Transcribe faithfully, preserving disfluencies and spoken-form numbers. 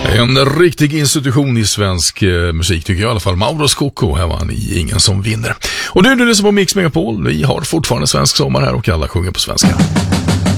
En riktig institution i svensk eh, musik tycker jag i alla fall. Mauro Scocco, här var han i Ingen som vinner. Och du, du lyssnar på Mix Megapol. Vi har fortfarande svensk sommar här och alla sjunger på svenska.